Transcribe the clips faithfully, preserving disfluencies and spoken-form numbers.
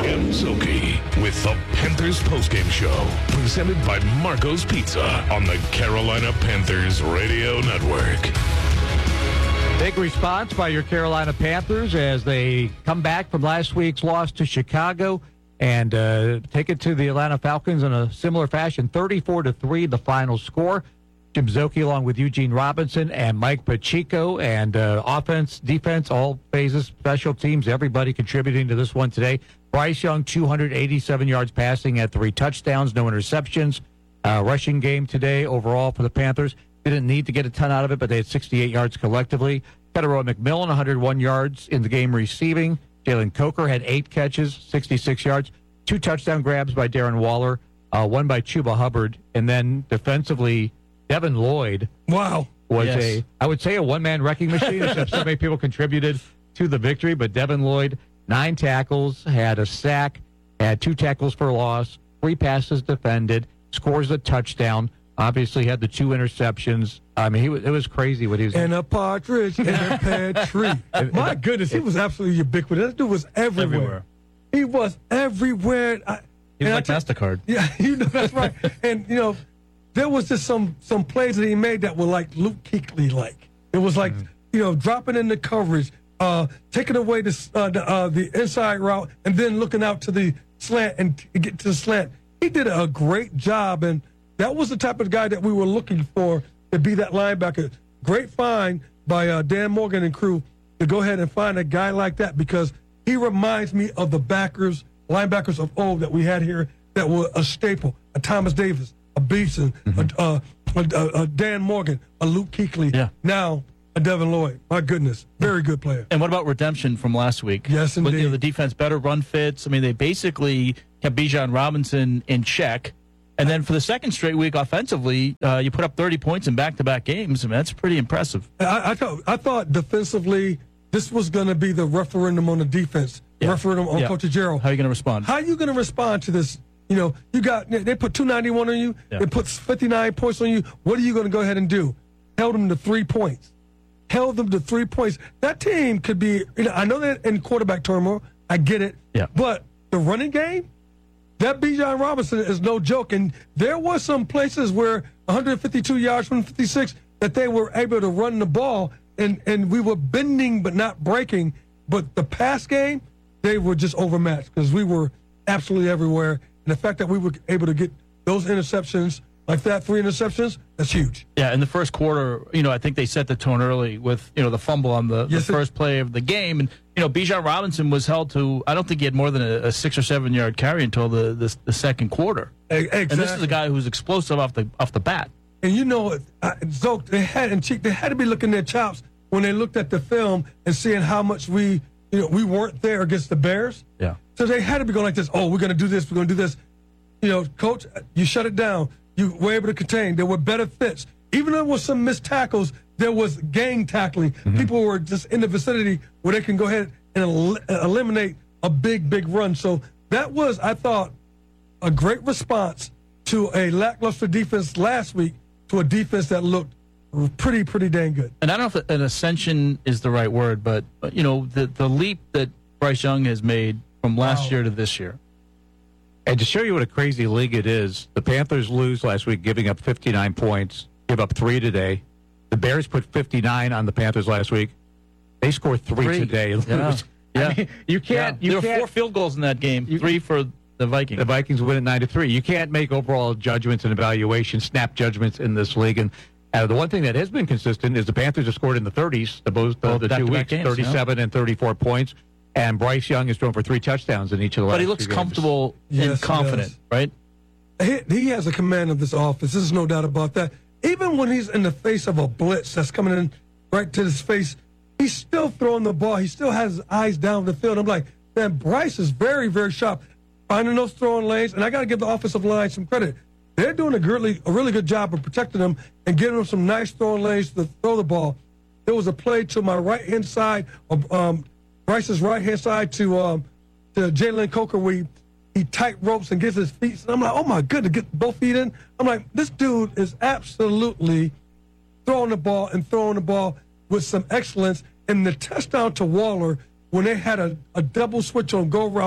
and Zilke with the Panthers postgame show, presented by Marco's Pizza on the Carolina Panthers Radio Network. Big response by your Carolina Panthers as they come back from last week's loss to Chicago and uh, take it to the Atlanta Falcons in a similar fashion. thirty-four to three, the final score. Jim Zilke along with Eugene Robinson and Mike Pacheco, and uh, offense, defense, all phases, special teams, everybody contributing to this one today. Bryce Young, two hundred eighty-seven yards passing at three touchdowns, no interceptions. Uh, rushing game today overall for the Panthers. Didn't need to get a ton out of it, but they had sixty-eight yards collectively. Federer McMillan, one hundred one yards in the game receiving. Jalen Coker had eight catches, sixty-six yards. Two touchdown grabs by Darren Waller, uh, one by Chuba Hubbard. And then defensively, Devin Lloyd wow. was yes. a, I would say, a one-man wrecking machine. Except so many people contributed to the victory. But Devin Lloyd, nine tackles, had a sack, had two tackles for loss, three passes defended, scores a touchdown. Obviously had the two interceptions. I mean, he was, it was crazy what he was. And a partridge in a pear tree. My goodness, he was absolutely ubiquitous. That dude was everywhere. Everywhere. He was everywhere. I, he was like t- MasterCard. Yeah, you know, that's right. And, you know, there was just some some plays that he made that were like Luke Kuechly-like. It was like, mm-hmm. you know, dropping in the coverage, uh, taking away the, uh, the, uh, the inside route, and then looking out to the slant and t- get to the slant. He did a great job, and that was the type of guy that we were looking for to be that linebacker. Great find by uh, Dan Morgan and crew to go ahead and find a guy like that, because he reminds me of the backers, linebackers of old that we had here that were a staple, a Thomas Davis, a Beeson, mm-hmm. a, a, a, a Dan Morgan, a Luke Kuechly. Yeah. Now a Devin Lloyd. My goodness, very good player. And what about redemption from last week? Yes, indeed. With, you know, the defense better run fits. I mean, they basically kept Bijan Robinson in check. And then for the second straight week offensively, uh, you put up thirty points in back-to-back games. I mean, that's pretty impressive. I, I, thought, I thought defensively this was going to be the referendum on the defense, yeah. referendum on yeah. Coach Jarrell. How are you going to respond? How are you going to respond to this? You know, you got they put two ninety-one on you. Yeah. They put fifty-nine points on you. What are you going to go ahead and do? Held them to three points. Held them to three points. That team could be, you know, I know they're in quarterback turmoil. I get it. Yeah. But the running game, that Bijan Robinson is no joke. And there were some places where one hundred fifty-two yards from fifty-six that they were able to run the ball, and, and we were bending but not breaking. But the pass game, they were just overmatched because we were absolutely everywhere. And the fact that we were able to get those interceptions like that, three interceptions, that's huge. Yeah, in the first quarter, you know, I think they set the tone early with, you know, the fumble on the, yes, the first play of the game. And, you know, Bijan Robinson was held to, I don't think he had more than a, a six or seven yard carry until the, the, the second quarter. Exactly. And this is a guy who's explosive off the off the bat. And, you know, uh, Zoke, they had, and Cheek, they had to be looking their chops when they looked at the film and seeing how much we, you know, we weren't there against the Bears. Yeah. So they had to be going like this, oh, we're going to do this, we're going to do this. You know, Coach, you shut it down. You were able to contain. There were better fits. Even though there was some missed tackles, there was gang tackling. Mm-hmm. People were just in the vicinity where they can go ahead and el- eliminate a big, big run. So that was, I thought, a great response to a lackluster defense last week to a defense that looked pretty, pretty dang good. And I don't know if an ascension is the right word, but, you know, the, the leap that Bryce Young has made from last wow. year to this year. And to show you what a crazy league it is, the Panthers lose last week, giving up fifty-nine points, give up three today. The Bears put fifty-nine on the Panthers last week. They scored three, three. today. Yeah. yeah. I mean, you can't. Yeah. You there can't, were four field goals in that game, you, three for the Vikings. The Vikings win at nine to three. You can't make overall judgments and evaluations, snap judgments in this league. And uh, the one thing that has been consistent is the Panthers have scored in the thirties, the both uh, the two weeks, games, thirty-seven yeah. and thirty-four points. And Bryce Young is thrown for three touchdowns in each of the last But he looks two comfortable games. and Yes, confident, right? He, he has a command of this offense. There's no doubt about that. Even when he's in the face of a blitz that's coming in right to his face, he's still throwing the ball. He still has his eyes down the field. I'm like, man, Bryce is very, very sharp, finding those throwing lanes. And I got to give the offensive line some credit. They're doing a really, a really good job of protecting them and giving them some nice throwing lanes to throw the ball. There was a play to my right-hand side of um, Bryce's right-hand side to um, to Jalen Coker where he, he tight ropes and gets his feet. And I'm like, oh, my goodness, get both feet in. I'm like, this dude is absolutely throwing the ball and throwing the ball with some excellence. And the touchdown to Waller, when they had a, a double switch on go routes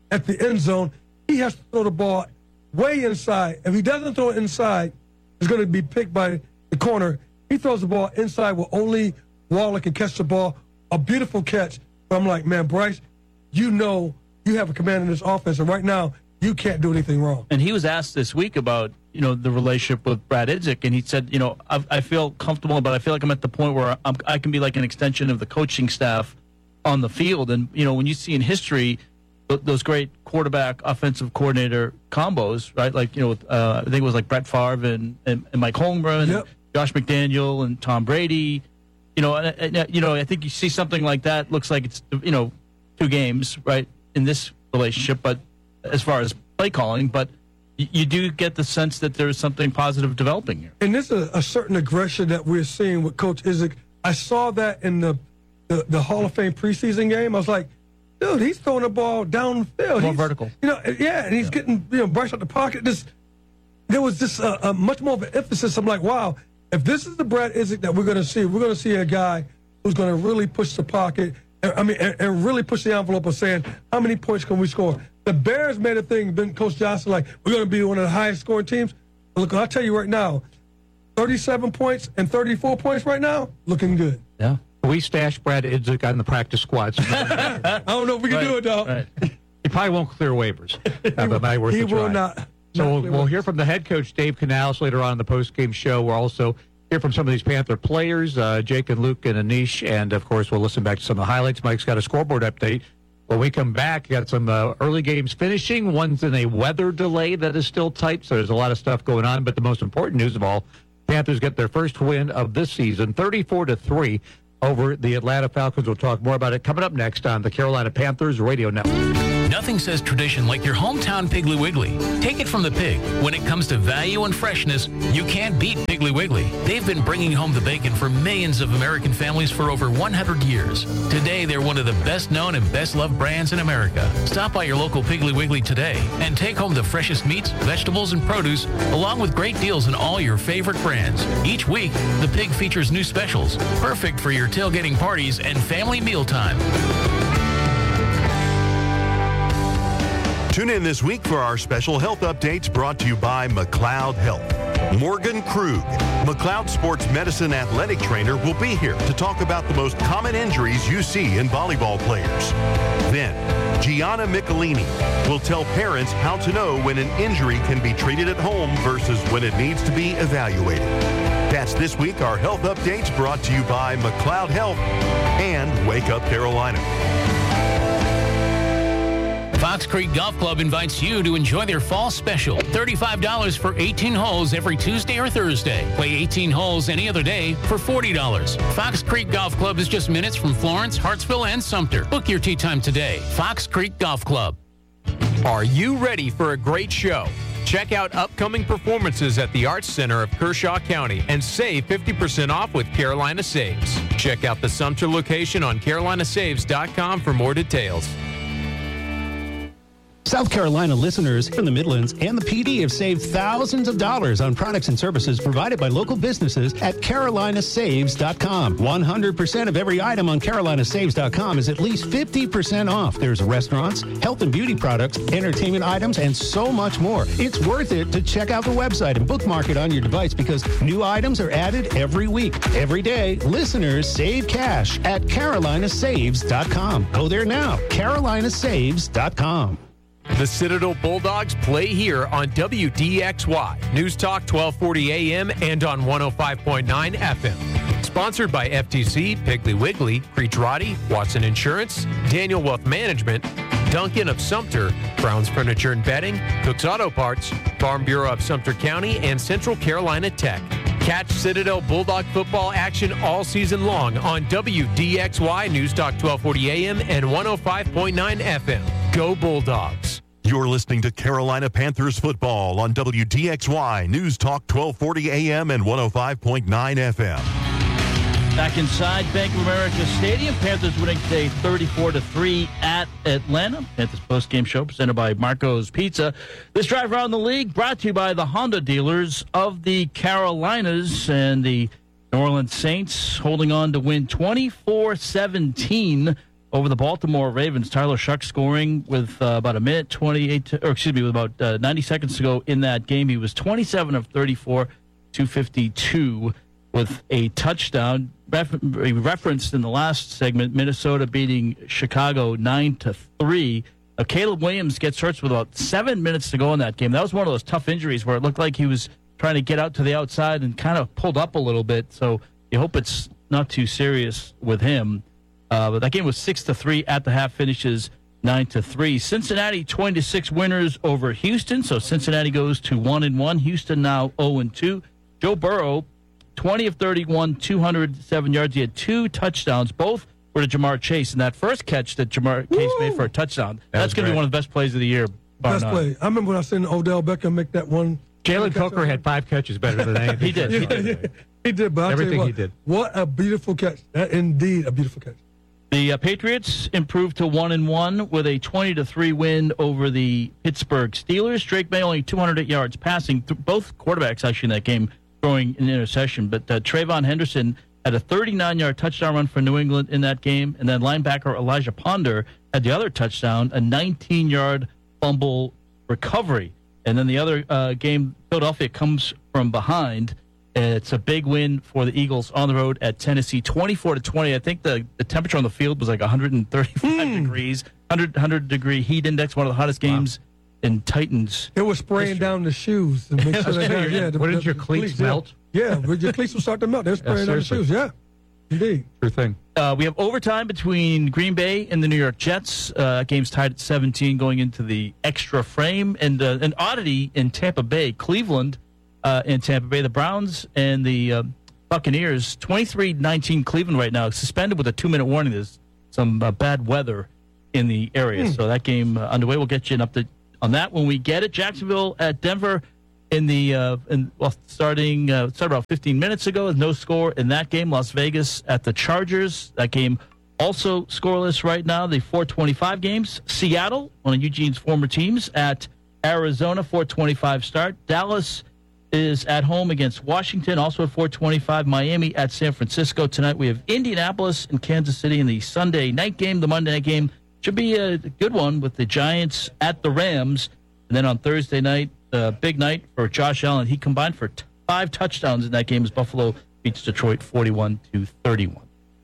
at the end zone. He has to throw the ball way inside. If he doesn't throw it inside, it's going to be picked by the corner. He throws the ball inside where only Waller can catch the ball. A beautiful catch. But I'm like, man, Bryce, you know you have a command in this offense, and right now you can't do anything wrong. And he was asked this week about, you know, the relationship with Brad Idzik, and he said, you know, I, I feel comfortable, but I feel like I'm at the point where I'm, I can be like an extension of the coaching staff on the field. And, you know, when you see in history th- those great quarterback offensive coordinator combos, right? Like, you know, with, uh, I think it was like Brett Favre and, and, and Mike Holmgren, yep. and Josh McDaniel and Tom Brady. You know, and, and, you know, I think you see something like that. Looks like it's, you know, two games, right, in this relationship, but as far as play calling, but y- you do get the sense that there's something positive developing here. And there's a, a certain aggression that we're seeing with Coach Idzik. I saw that in the, the the Hall of Fame preseason game. I was like, dude, he's throwing the ball downfield. More he's, vertical. You know, yeah, and he's yeah. getting, you know, Bryce out the pocket. This, there was just a, a much more of an emphasis. I'm like, wow, if this is the Brad Idzik that we're going to see, we're going to see a guy who's going to really push the pocket. I mean, and, and really push the envelope of saying, how many points can we score? The Bears made a thing, Ben Coach Johnson, like, we're going to be one of the highest scoring teams. But look, I'll tell you right now, thirty-seven points and thirty-four points right now, looking good. Yeah. We stashed Brad Idzik on the practice squad. So I don't know if we can right, do it, though. Right. He probably won't clear waivers. Uh, but might worth he a try. will not. So not we'll, we'll hear from the head coach, Dave Canales, later on in the postgame show. We'll also hear from some of these Panther players, uh, Jake and Luke and Anish, and, of course, we'll listen back to some of the highlights. Mike's got a scoreboard update. When we come back, got some uh, early games finishing. One's in a weather delay that is still tight, so there's a lot of stuff going on. But the most important news of all, Panthers get their first win of this season, thirty-four to three over the Atlanta Falcons. We'll talk more about it coming up next on the Carolina Panthers Radio Network. Nothing says tradition like your hometown Piggly Wiggly. Take it from the pig. When it comes to value and freshness, you can't beat Piggly Wiggly. They've been bringing home the bacon for millions of American families for over one hundred years. Today, they're one of the best known and best loved brands in America. Stop by your local Piggly Wiggly today and take home the freshest meats, vegetables, and produce, along with great deals in all your favorite brands. Each week, the pig features new specials, perfect for your tailgating parties and family mealtime. Tune in this week for our special health updates brought to you by McLeod Health. Morgan Krug, McLeod Sports Medicine athletic trainer, will be here to talk about the most common injuries you see in volleyball players. Then, Gianna Michelini will tell parents how to know when an injury can be treated at home versus when it needs to be evaluated. That's this week, our health updates brought to you by McLeod Health and Wake Up Carolina. Fox Creek Golf Club invites you to enjoy their fall special. thirty-five dollars for eighteen holes every Tuesday or Thursday. Play eighteen holes any other day for forty dollars. Fox Creek Golf Club is just minutes from Florence, Hartsville, and Sumter. Book your tee time today. Fox Creek Golf Club. Are you ready for a great show? Check out upcoming performances at the Arts Center of Kershaw County and save fifty percent off with Carolina Saves. Check out the Sumter location on carolina saves dot com for more details. South Carolina listeners in the Midlands and the P D have saved thousands of dollars on products and services provided by local businesses at carolina saves dot com. one hundred percent of every item on carolina saves dot com is at least fifty percent off. There's restaurants, health and beauty products, entertainment items, and so much more. It's worth it to check out the website and bookmark it on your device because new items are added every week. Every day, listeners save cash at carolina saves dot com. Go there now, carolina saves dot com. The Citadel Bulldogs play here on W D X Y, News Talk twelve forty A M and on one oh five point nine F M. Sponsored by F T C, Piggly Wiggly, Creech-Roddy, Watson Insurance, Daniel Wealth Management, Duncan of Sumter, Brown's Furniture and Bedding, Cook's Auto Parts, Farm Bureau of Sumter County, and Central Carolina Tech. Catch Citadel Bulldog football action all season long on W D X Y, News Talk twelve forty A M and one oh five point nine F M. Go Bulldogs. You're listening to Carolina Panthers football on W D X Y, News Talk twelve forty A M and one oh five point nine F M. Back inside Bank of America Stadium, Panthers winning today thirty-four to three at Atlanta. Panthers post-game show presented by Marco's Pizza. This drive around the league brought to you by the Honda dealers of the Carolinas, and the New Orleans Saints holding on to win twenty-four seventeen over the Baltimore Ravens. Tyler Shuck scoring with uh, about a minute twenty-eight, to, or excuse me, with about uh, ninety seconds to go in that game. He was twenty-seven of thirty-four, two fifty-two with a touchdown. Refer- referenced in the last segment, Minnesota beating Chicago nine to three. Uh, Caleb Williams gets hurt with about seven minutes to go in that game. That was one of those tough injuries where it looked like he was trying to get out to the outside and kind of pulled up a little bit. So you hope it's not too serious with him. Uh, but that game was six to three at the half, finishes nine to three. Cincinnati twenty to six winners over Houston. So Cincinnati goes to one and one. Houston now zero and two. Joe Burrow, twenty of thirty-one, two hundred seven yards. He had two touchdowns, both were to Jamar Chase. And that first catch that Jamar Chase made for a touchdown, That that's going to be one of the best plays of the year. bar Best none. play. I remember when I seen Odell Beckham make that one. Jalen Coker had five catches better than anything. He did. Yeah, He did. yeah, he did. But I'll tell you Everything what, he did. What a beautiful catch! That, indeed, a beautiful catch. The uh, Patriots improved to one and one with a twenty to three win over the Pittsburgh Steelers. Drake May only two hundred eight yards passing. Th- both quarterbacks actually in that game throwing an interception. But uh, Trayvon Henderson had a thirty-nine yard touchdown run for New England in that game, and then linebacker Elijah Ponder had the other touchdown, a nineteen yard fumble recovery. And then the other uh, game, Philadelphia comes from behind. It's a big win for the Eagles on the road at Tennessee, twenty-four to twenty. I think the, the temperature on the field was like one hundred thirty-five Mm. degrees, one hundred, one hundred degree heat index, one of the hottest games wow. in Titans. It was spraying history. down the shoes to make sure they got, yeah. The, What did the- your the cleats yeah. melt? Yeah, but your cleats will start to melt. They're spraying down the seriously. shoes. Yeah, indeed. True thing. Uh, we have overtime between Green Bay and the New York Jets. Uh, game's tied at seventeen going into the extra frame. And uh, an oddity in Tampa Bay, Cleveland uh, in Tampa Bay, the Browns and the uh, Buccaneers, twenty-three nineteen Cleveland right now, suspended with a two-minute warning. There's some uh, bad weather in the area. Hmm. So that game uh, underway. We'll get you an update on that when we get it. Jacksonville at Denver. In the uh, in, well, starting uh, started about fifteen minutes ago, no score in that game. Las Vegas at the Chargers. That game also scoreless right now. The four twenty-five games. Seattle, one of Eugene's former teams, at Arizona, four twenty-five start. Dallas is at home against Washington, also at four twenty-five. Miami at San Francisco tonight. We have Indianapolis and Kansas City in the Sunday night game. The Monday night game should be a good one with the Giants at the Rams, and then on Thursday night. Uh, big night for Josh Allen. He combined for t- five touchdowns in that game as Buffalo beats Detroit forty-one to thirty-one.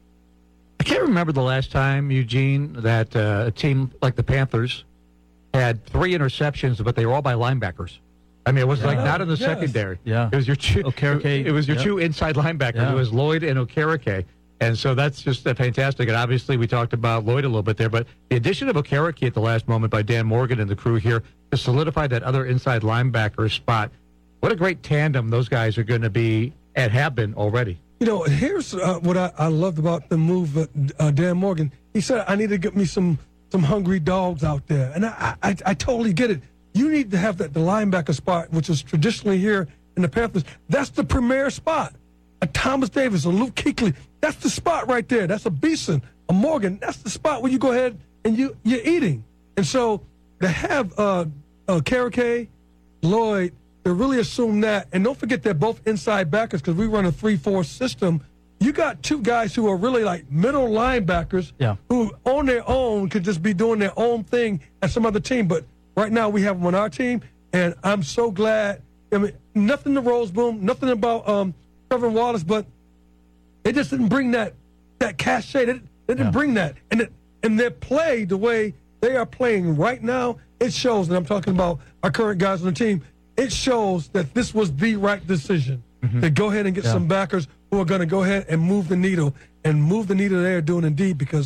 I can't remember the last time, Eugene, that uh, a team like the Panthers had three interceptions, but they were all by linebackers. I mean, it was like not in the Yes. secondary. Yeah. It was your two, Okereke. It was your Yep. two inside linebackers. Yeah. It was Lloyd and Okereke. And so that's just uh, fantastic. And obviously, we talked about Lloyd a little bit there, but the addition of Okereke at the last moment by Dan Morgan and the crew here to solidify that other inside linebacker spot. What a great tandem those guys are going to be and have been already. You know, here's uh, what I, I loved about the move, uh, uh, Dan Morgan. He said, I need to get me some some hungry dogs out there. And I, I, I totally get it. You need to have that the linebacker spot, which is traditionally here in the Panthers. That's the premier spot. A Thomas Davis, a Luke Kuechly, that's the spot right there. That's a Beeson, a Morgan. That's the spot where you go ahead and you, you're eating. And so to have uh, uh, Okereke, Lloyd, to really assume that, and don't forget they're both inside backers because we run a three four system. You got two guys who are really like middle linebackers Yeah. who on their own could just be doing their own thing at some other team. But right now we have them on our team, and I'm so glad. I mean, nothing to Roseboom, nothing about um, Trevor Wallace, but they just didn't bring that that cachet. They, they didn't Yeah. bring that. And it, and their play, the way they are playing right now, it shows, and I'm talking about our current guys on the team, it shows that this was the right decision Mm-hmm. to go ahead and get Yeah. some backers who are going to go ahead and move the needle and move the needle they're doing indeed, because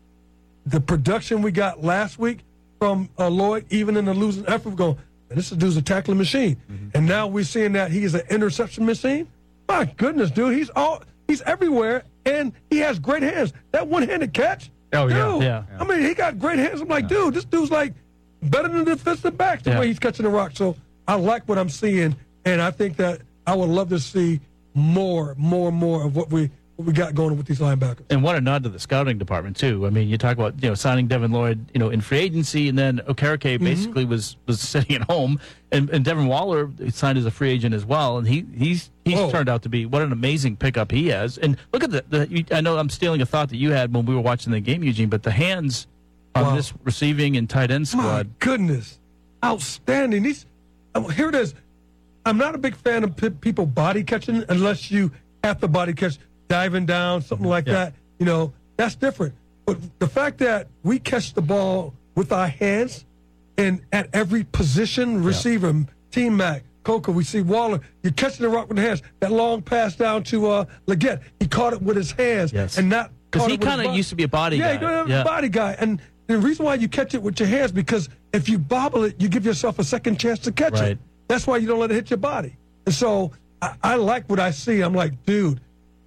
the production we got last week from uh, Lloyd, even in the losing effort, we're going, man, this dude's a tackling machine. Mm-hmm. And now we're seeing that he is an interception machine. My goodness, dude, he's all he's everywhere, and he has great hands. That one-handed catch, Oh, yeah. dude, Yeah. I mean, he got great hands. I'm like, dude, this dude's like better than the defensive back the Yeah. way he's catching the rock. So I like what I'm seeing, and I think that I would love to see more, more, more of what we what we got going with these linebackers. And what a nod to the scouting department too. I mean, you talk about you know signing Devin Lloyd, you know, in free agency, and then Okereke mm-hmm. basically was was sitting at home, and, and Devin Waller signed as a free agent as well, and he he's he's Whoa. turned out to be what an amazing pickup he has. And look at the, the I know I'm stealing a thought that you had when we were watching the game, Eugene, but the hands on wow. this receiving and tight end squad. My goodness, outstanding. These um, here it is. I'm not a big fan of p- people body catching unless you have to body catch, diving down, something like yeah. that. You know, that's different. But the fact that we catch the ball with our hands and at every position, receiver, yeah. T-Mac, Coker, we see Waller, you're catching the rock with the hands. That long pass down to uh, Leggett, he caught it with his hands yes. and not because he kind of used to be a body yeah, guy. Yeah, he's yeah. a body guy. And the reason why you catch it with your hands because if you bobble it, you give yourself a second chance to catch right. it. That's why you don't let it hit your body. And so I, I like what I see. I'm like, dude,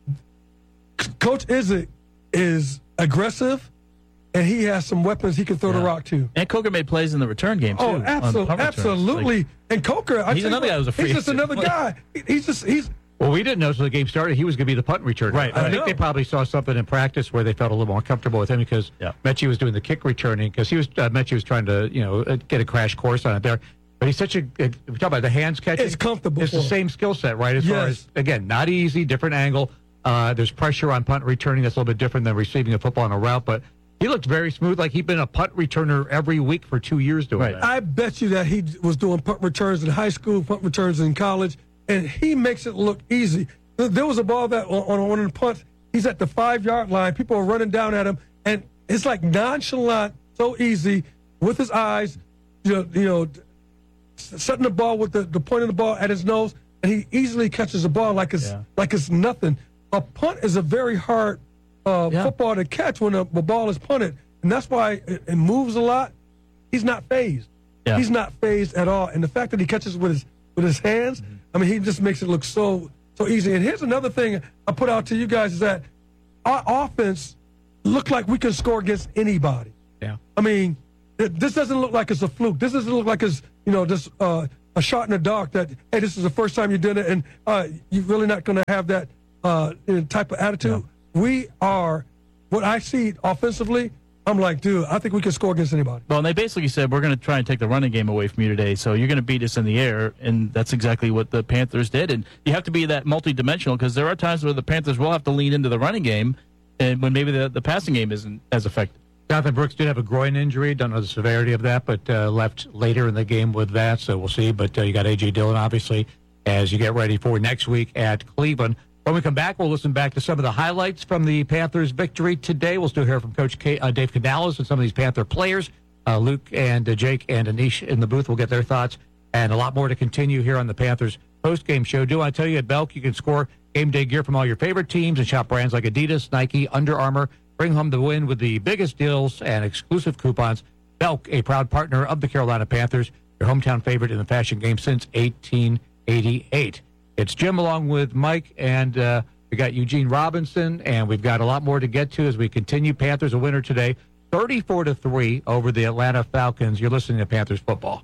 Coach Izzo is aggressive, and he has some weapons he can throw yeah. the rock to. And Coker made plays in the return game, too. Oh, absolutely. Absolutely. Like, and Coker, I he's another guy who's a free He's just another guy. He's just, he's. Well, we didn't know until the game started he was going to be the punt returner. Right. I right. think they probably saw something in practice where they felt a little more comfortable with him because yeah. Mechie was doing the kick returning because he was uh, Mechie was trying to you know get a crash course on it there. But he's such a, a we talk about the hands catching. It's comfortable. It's the same skill set, right? As yes. far as, again, not easy, different angle. Uh, there's pressure on punt returning that's a little bit different than receiving a football on a route. But he looked very smooth, like he'd been a punt returner every week for two years doing right. that. I bet you that he was doing punt returns in high school, punt returns in college, and he makes it look easy. There was a ball that on, on one of the punts, he's at the five-yard line. People are running down at him, and it's like nonchalant, so easy, with his eyes, you know, you know setting the ball with the, the point of the ball at his nose, and he easily catches the ball like it's yeah. like it's nothing. A punt is a very hard uh, yeah. football to catch when a, the ball is punted, and that's why it, it moves a lot. He's not phased. Yeah. He's not phased at all, and the fact that he catches with his with his hands, mm-hmm. I mean, he just makes it look so so easy. And here's another thing I put out to you guys is that our offense looked like we could score against anybody. Yeah. I mean, it, this doesn't look like it's a fluke. This doesn't look like it's you know just uh, a shot in the dark that hey, this is the first time you did it, and uh, you're really not going to have that uh, type of attitude. Yeah. We are what I see offensively. I'm like, dude, I think we can score against anybody. Well, and they basically said, we're going to try and take the running game away from you today, so you're going to beat us in the air, and that's exactly what the Panthers did. And you have to be that multidimensional because there are times where the Panthers will have to lean into the running game and when maybe the, the passing game isn't as effective. Jonathan Brooks did have a groin injury. Don't know the severity of that, but uh, left later in the game with that, so we'll see. But uh, you got A J. Dillon, obviously, as you get ready for next week at Cleveland. When we come back, we'll listen back to some of the highlights from the Panthers' victory today. We'll still hear from Coach K, uh, Dave Canales and some of these Panther players. Uh, Luke and uh, Jake and Anish in the booth will get their thoughts. And a lot more to continue here on the Panthers post-game show. Do I tell you at Belk you can score game day gear from all your favorite teams and shop brands like Adidas, Nike, Under Armour. Bring home the win with the biggest deals and exclusive coupons. Belk, a proud partner of the Carolina Panthers, your hometown favorite in the fashion game since eighteen eighty-eight. It's Jim along with Mike, and uh, we got Eugene Robinson, and we've got a lot more to get to as we continue. Panthers a winner today, thirty-four to three over the Atlanta Falcons. You're listening to Panthers football.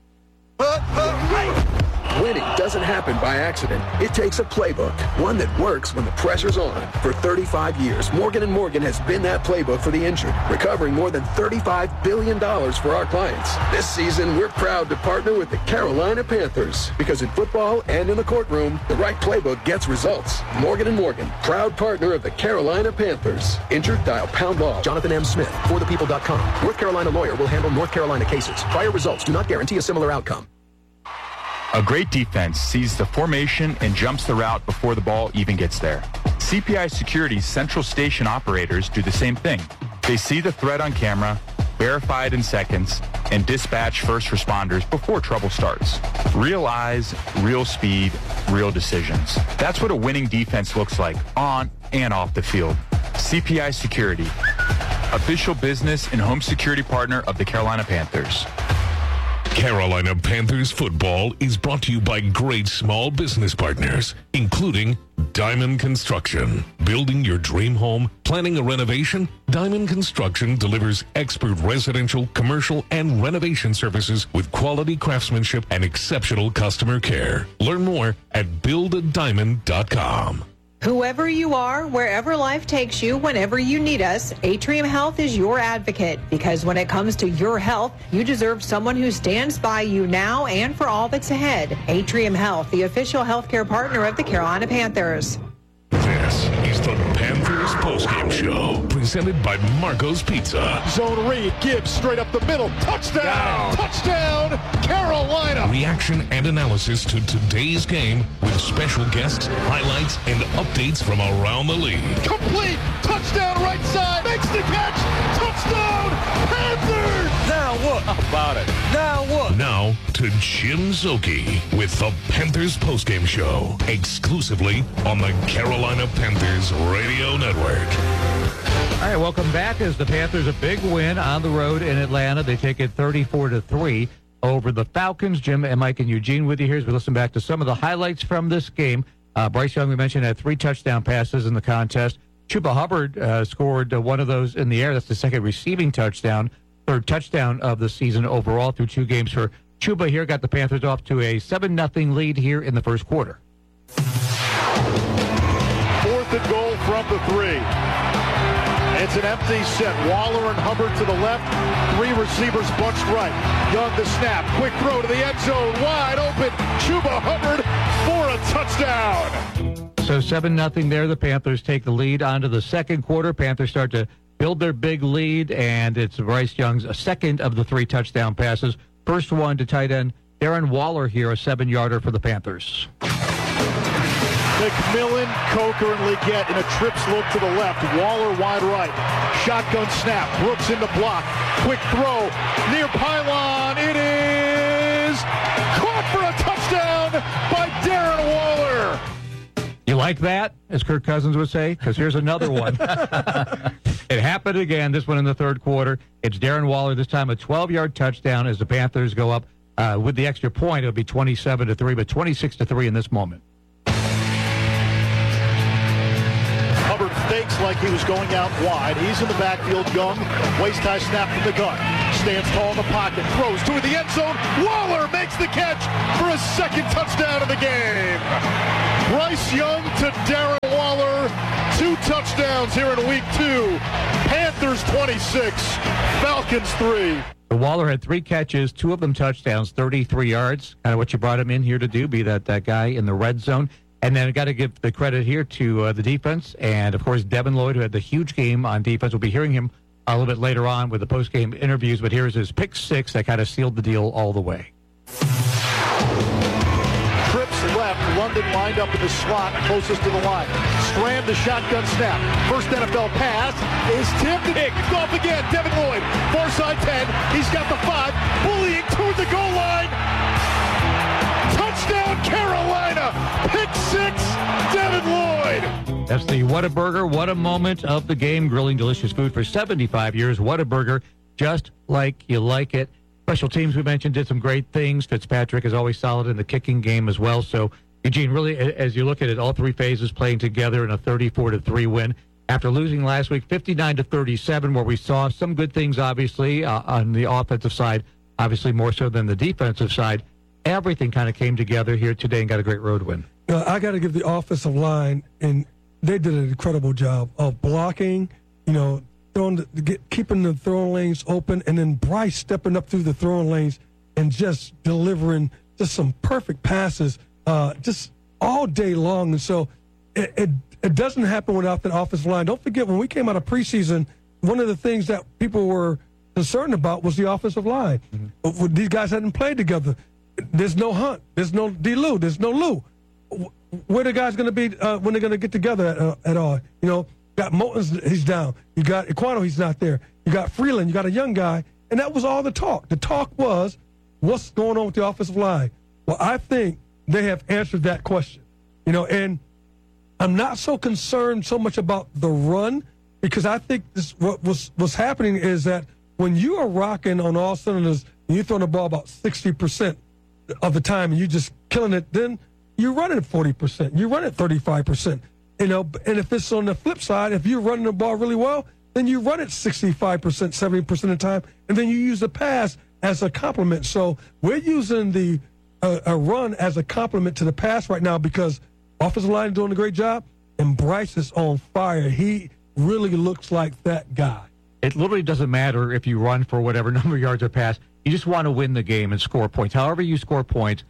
Winning doesn't happen by accident. It takes a playbook, one that works when the pressure's on. For thirty-five years, Morgan and Morgan has been that playbook for the injured, recovering more than thirty-five billion dollars for our clients. This season, we're proud to partner with the Carolina Panthers, because in football and in the courtroom, the right playbook gets results. Morgan and Morgan, proud partner of the Carolina Panthers. Injured? Dial pound law. Jonathan M. Smith, for the people dot com. North Carolina lawyer will handle North Carolina cases. Prior results do not guarantee a similar outcome. A great defense sees the formation and jumps the route before the ball even gets there. C P I Security's Central Station operators do the same thing. They see the threat on camera, verify it in seconds, and dispatch first responders before trouble starts. Real eyes, real speed, real decisions. That's what a winning defense looks like on and off the field. C P I Security, official business and home security partner of the Carolina Panthers. Carolina Panthers football is brought to you by great small business partners, including Diamond Construction. Building your dream home, planning a renovation? Diamond Construction delivers expert residential, commercial, and renovation services with quality craftsmanship and exceptional customer care. Learn more at build a diamond dot com. Whoever you are, wherever life takes you, whenever you need us, Atrium Health is your advocate. Because when it comes to your health, you deserve someone who stands by you now and for all that's ahead. Atrium Health, the official healthcare partner of the Carolina Panthers. This is the Panthers postgame show, presented by Marco's Pizza. Zone read, Gibbs straight up the middle, touchdown, Down. touchdown, Carolina. Reaction and analysis to today's game with special guests, highlights, and updates from around the league. Complete, touchdown right side, makes the catch, touchdown, Panthers. Now what? How about it? Now what? Now to Jim Szoke with the Panthers postgame show, exclusively on the Carolina Panthers Radio Network. All right, welcome back. As the Panthers a big win on the road in Atlanta, they take it thirty-four to three over the Falcons. Jim and Mike and Eugene with you here as we listen back to some of the highlights from this game. Uh, Bryce Young, we mentioned, had three touchdown passes in the contest. Chuba Hubbard uh, scored uh, one of those in the air. That's the second receiving touchdown, third touchdown of the season overall through two games for Chuba here. Got the Panthers off to a seven nothing lead here in the first quarter. Fourth and goal from the three. It's an empty set. Waller and Hubbard to the left. Three receivers bunched right. Young the snap. Quick throw to the end zone. Wide open. Chuba Hubbard for a touchdown. So seven nothing there. The Panthers take the lead onto the second quarter. Panthers start to build their big lead, and it's Bryce Young's second of the three touchdown passes. First one to tight end Darren Waller here, a seven-yarder for the Panthers. McMillan, Coker, and Leggett in a trip slope to the left. Waller wide right. Shotgun snap. Brooks in the block. Quick throw. Near pylon. It is caught for a touchdown by Darren Waller. You like that, as Kirk Cousins would say? Because here's another one. It happened again, this one in the third quarter. It's Darren Waller, this time a twelve-yard touchdown as the Panthers go up. Uh, with the extra point, it'll be twenty-seven to three, but twenty-six to three in this moment. Hubbard fakes like he was going out wide. He's in the backfield. Young, waist-high snap from the gun. Stands tall in the pocket. Throws to the end zone. Waller makes the catch for a second touchdown of the game. Bryce Young to Darren Waller. Two touchdowns here in week two. Panthers twenty-six, Falcons three. Waller had three catches, two of them touchdowns, thirty-three yards. Kind of what you brought him in here to do, be that, that guy in the red zone. And then I got to give the credit here to uh, the defense. And, of course, Devin Lloyd, who had the huge game on defense. We'll be hearing him a little bit later on with the post-game interviews. But here's his pick six that kind of sealed the deal all the way. Trips left. London lined up in the slot closest to the line. Strand the shotgun snap. First N F L pass is tipped and picked off again. Devin Lloyd, far side ten. He's got the five. Bullying toward the goal line. Touchdown Carolina. Pick six, Devin Lloyd. That's the Whataburger, what a moment of the game. Grilling delicious food for seventy-five years. Whataburger, just like you like it. Special teams, we mentioned, did some great things. Fitzpatrick is always solid in the kicking game as well. So, Eugene, really, as you look at it, all three phases playing together in a thirty-four to three win. After losing last week, fifty-nine to thirty-seven, where we saw some good things, obviously, uh, on the offensive side, obviously more so than the defensive side. Everything kind of came together here today and got a great road win. Uh, I got to give the offensive line, and they did an incredible job of blocking, you know, throwing the, get, keeping the throwing lanes open, and then Bryce stepping up through the throwing lanes and just delivering just some perfect passes uh, just all day long. And so it, it, it doesn't happen without the offensive line. Don't forget, when we came out of preseason, one of the things that people were concerned about was the offensive line. Mm-hmm. These guys hadn't played together. There's no Hunt. There's no D. Lou. There's no Lou. Where the guys going to be uh, when they're going to get together at, uh, at all? You know, got Moulton's, he's down. You got Equano, he's not there. You got Freeland, you got a young guy. And that was all the talk. The talk was, what's going on with the offensive line? Well, I think they have answered that question. You know, and I'm not so concerned so much about the run, because I think this what was what's happening is that when you are rocking on all cylinders and you're throwing the ball about sixty percent of the time and you're just killing it, then you're running at forty percent. You're running at thirty-five percent. You know, and if it's on the flip side, if you're running the ball really well, then you run it sixty-five percent, seventy percent of the time, and then you use the pass as a complement. So we're using the uh, a run as a complement to the pass right now because offensive line is doing a great job, and Bryce is on fire. He really looks like that guy. It literally doesn't matter if you run for whatever number of yards or pass. You just want to win the game and score points. However you score points,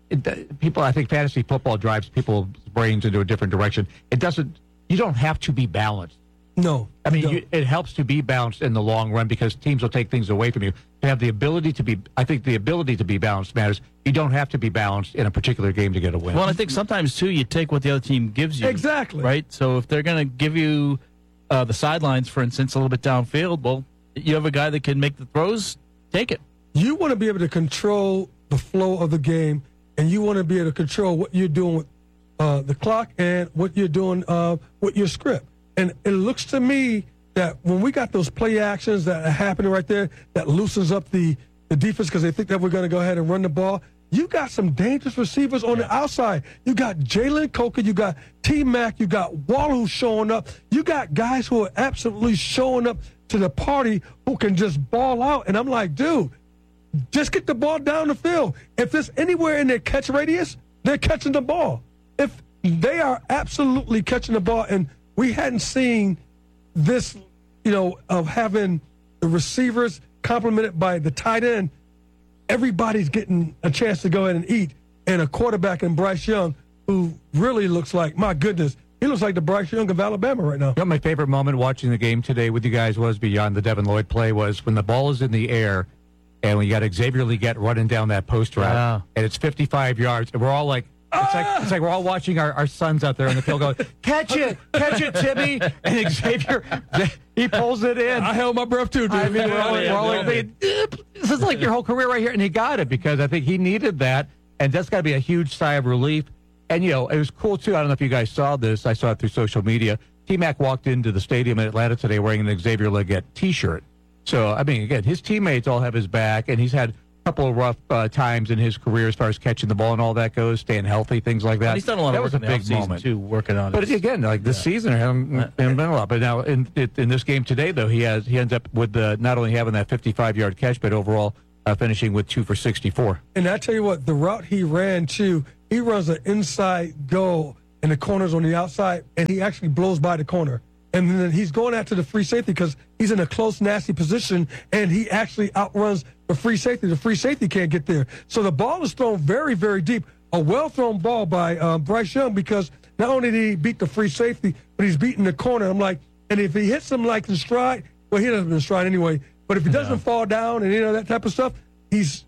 it, people, I think fantasy football drives people's brains into a different direction. It doesn't. You don't have to be balanced. No. I mean, no. you, it helps to be balanced in the long run because teams will take things away from you. To have the ability to be, I think the ability to be balanced matters. You don't have to be balanced in a particular game to get a win. Well, I think sometimes, too, you take what the other team gives you. Exactly. Right? So if they're going to give you uh, the sidelines, for instance, a little bit downfield, well, you have a guy that can make the throws, take it. You want to be able to control the flow of the game, and you want to be able to control what you're doing with uh, the clock and what you're doing uh, with your script. And it looks to me that when we got those play actions that are happening right there, that loosens up the, the defense because they think that we're going to go ahead and run the ball, you got some dangerous receivers on the outside. You got Jalen Coker, you got T-Mac, you got Waller who's showing up. You got guys who are absolutely showing up to the party who can just ball out. And I'm like, dude, just get the ball down the field. If it's anywhere in their catch radius, they're catching the ball. If they are absolutely catching the ball, and we hadn't seen this, you know, of having the receivers complemented by the tight end, everybody's getting a chance to go ahead and eat. And a quarterback in Bryce Young, who really looks like, my goodness, he looks like the Bryce Young of Alabama right now. You know, my favorite moment watching the game today with you guys was beyond the Devin Lloyd play was when the ball is in the air and when you got Xavier Legette running down that post route, yeah. and it's fifty-five yards, and we're all like, It's like, it's like we're all watching our, our sons out there in the field going, catch it, catch it, Timmy. And Xavier, he pulls it in. I held my breath too, dude. I mean, we're all, we're all like, this is like your whole career right here. And he got it because I think he needed that. And that's got to be a huge sigh of relief. And, you know, it was cool, too. I don't know if you guys saw this. I saw it through social media. T-Mac walked into the stadium in Atlanta today wearing an Xavier Legette T-shirt. So, I mean, again, his teammates all have his back, and he's had couple of rough uh, times in his career as far as catching the ball and all that goes, staying healthy, things like that. And he's done a lot that of work was a in the big moment too, working on it. But again, like this yeah. season, hasn't, hasn't been a lot. But now in in this game today, though, he has he ends up with the not only having that fifty-five yard catch, but overall uh, finishing with two for sixty-four. And I tell you what, the route he ran too, he runs an inside goal, and the corner's on the outside, and he actually blows by the corner. And then he's going after the free safety because he's in a close, nasty position, and he actually outruns the free safety. The free safety can't get there. So the ball is thrown very, very deep. A well-thrown ball by uh, Bryce Young because not only did he beat the free safety, but he's beating the corner. I'm like, and if he hits him like in stride, well, he doesn't in stride anyway, but if he doesn't yeah. fall down and, you know, that type of stuff, he's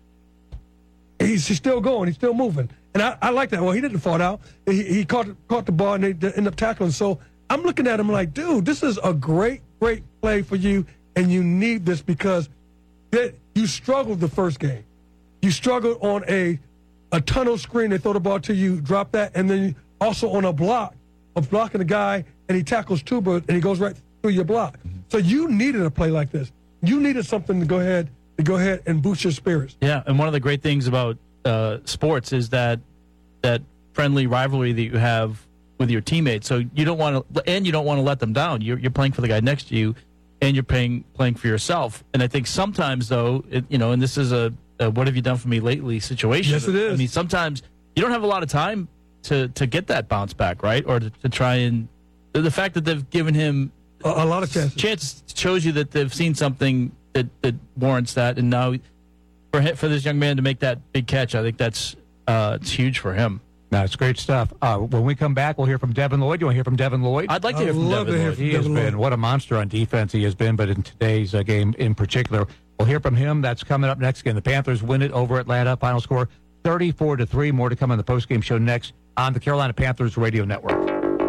he's, he's still going. He's still moving. And I, I like that. Well, he didn't fall down. He, he caught, caught the ball, and they, they ended up tackling. So I'm looking at him like, dude, this is a great, great play for you, and you need this because that you struggled the first game. You struggled on a a tunnel screen. They throw the ball to you, drop that, and then also on a block of blocking the guy, and he tackles Tuba, and he goes right through your block. Mm-hmm. So you needed a play like this. You needed something to go ahead to go ahead and boost your spirits. Yeah, and one of the great things about uh, sports is that that friendly rivalry that you have with your teammates. So you don't want to, and you don't want to let them down. You're, you're playing for the guy next to you, and you're playing playing for yourself. And I think sometimes, though, it, you know, and this is a, a "what have you done for me lately" situation. Yes, it is. I mean, sometimes you don't have a lot of time to to get that bounce back, right? Or to, to try and the fact that they've given him a, a lot of chances. Chances shows you that they've seen something that, that warrants that. And now for for this young man to make that big catch, I think that's uh, it's huge for him. That's great stuff. Uh, when we come back, we'll hear from Devin Lloyd. You want to hear from Devin Lloyd? I'd like to hear from Devin Lloyd. He has been, what a monster on defense he has been, but in today's uh, game in particular, we'll hear from him. That's coming up next. Again, the Panthers win it over Atlanta. Final score, thirty-four to three. More to come on the postgame show next on the Carolina Panthers Radio Network.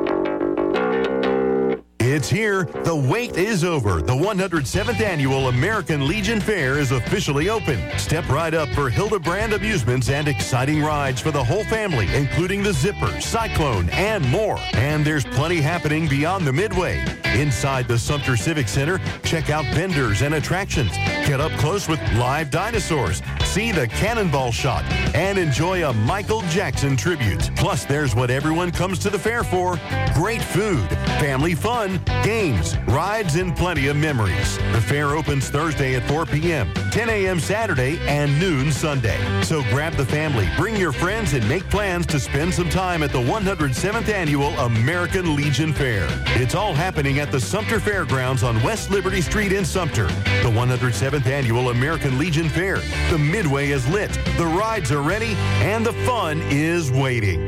It's here. The wait is over. The one hundred seventh Annual American Legion Fair is officially open. Step right up for Hildebrand amusements and exciting rides for the whole family, including the Zipper, Cyclone, and more. And there's plenty happening beyond the Midway. Inside the Sumter Civic Center, check out vendors and attractions. Get up close with live dinosaurs. See the cannonball shot and enjoy a Michael Jackson tribute. Plus, there's what everyone comes to the fair for. Great food, family fun, games, rides, and plenty of memories. The fair opens Thursday at four p.m. ten a.m. Saturday and noon Sunday. So grab the family, bring your friends, and make plans to spend some time at the one hundred seventh Annual American Legion Fair. It's all happening at the Sumter Fairgrounds on West Liberty Street in Sumter. The one hundred seventh Annual American Legion Fair. The Midway is lit, the rides are ready, and the fun is waiting.